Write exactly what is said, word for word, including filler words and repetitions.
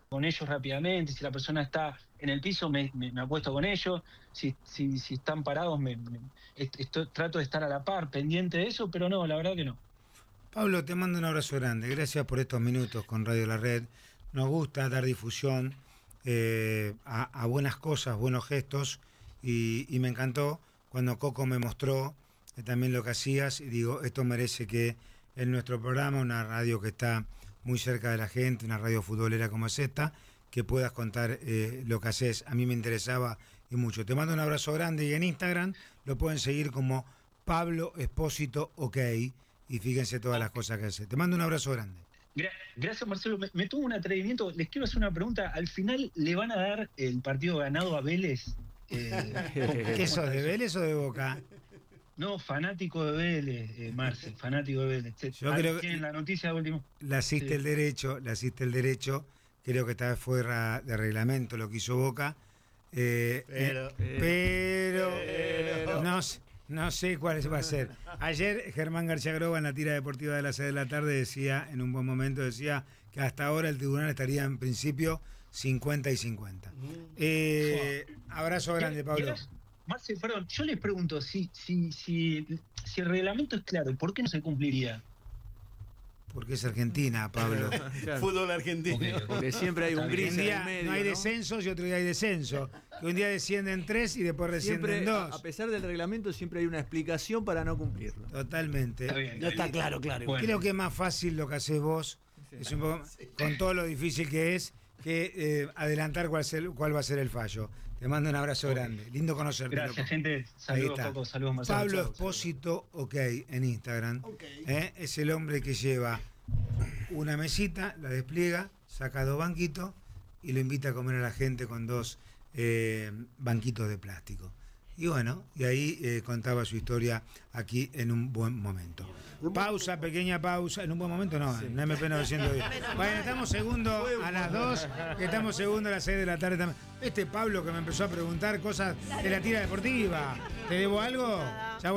con ellos rápidamente, si la persona está en el piso me, me, me acuesto con ellos, si, si, si están parados me, me esto, trato de estar a la par, pendiente de eso, pero no, la verdad que no. Pablo, te mando un abrazo grande, gracias por estos minutos con Radio La Red. Nos gusta dar difusión eh, a, a buenas cosas, buenos gestos, y, y me encantó cuando Coco me mostró eh, también lo que hacías, y digo, esto merece que en nuestro programa, una radio que está muy cerca de la gente, una radio futbolera como es esta, que puedas contar eh, lo que haces. A mí me interesaba y mucho. Te mando un abrazo grande, y en Instagram lo pueden seguir como Pablo Espósito OK, y fíjense todas las cosas que hace. Te mando un abrazo grande. Gracias, Marcelo. Me, me tuvo un atrevimiento. Les quiero hacer una pregunta. ¿Al final le van a dar el partido ganado a Vélez? Eh, ¿Qué sos, de Vélez o de Boca? No, fanático de Vélez, eh, Marce, fanático de Vélez. Yo creo que la noticia última. La asiste sí. el derecho, la asiste el derecho. Creo que está fuera de reglamento lo que hizo Boca. Eh, pero, eh, pero, pero no sé. No sé cuál va a ser. Ayer Germán García Groba en la tira deportiva de las seis de la tarde decía, en un buen momento decía que hasta ahora el tribunal estaría en principio cincuenta y cincuenta. Eh, abrazo grande, Pablo. Marce, perdón, yo les pregunto, si, si, si, si el reglamento es claro, ¿por qué no se cumpliría? Porque es Argentina, Pablo. Claro. Fútbol argentino. Okay, porque siempre hay un gris un día en el medio, no hay ¿no? descensos y otro día hay descenso. Que un día descienden tres y después descienden siempre, dos. A pesar del reglamento, siempre hay una explicación para no cumplirlo. Totalmente. Está bien, no está claro, claro. Bueno. Creo que es más fácil lo que haces vos, sí. es un poco, sí. con todo lo difícil que es, que eh, adelantar cuál, ser, cuál va a ser el fallo. Te mando un abrazo okay. grande. Lindo conocerte. Gracias, loco. gente. Saludos, Coco. Saludos, Marcelo. Pablo Espósito OK en Instagram. Okay. ¿Eh? Es el hombre que lleva una mesita, la despliega, saca dos banquitos y lo invita a comer a la gente con dos eh, banquitos de plástico. Y bueno, y ahí eh, contaba su historia aquí en un buen momento. Pausa, pequeña pausa. En un buen momento no, sí. en M P novecientos diez. Bueno, estamos segundo a las dos, estamos segundo a las seis de la tarde también. Este Pablo que me empezó a preguntar cosas de la tira deportiva. ¿Te debo algo? Ya